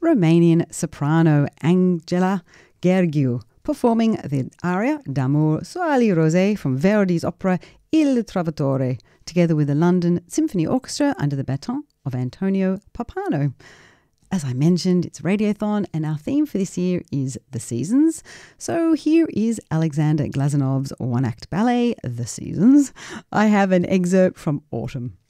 Romanian soprano Angela Gheorghiu, performing the aria D'Amour Soali Rosé from Verdi's opera Il Trovatore, together with the London Symphony Orchestra under the baton of Antonio Pappano. As I mentioned, it's Radiothon, and our theme for this year is The Seasons. So here is Alexander Glazanov's one-act ballet, The Seasons. I have an excerpt from Autumn.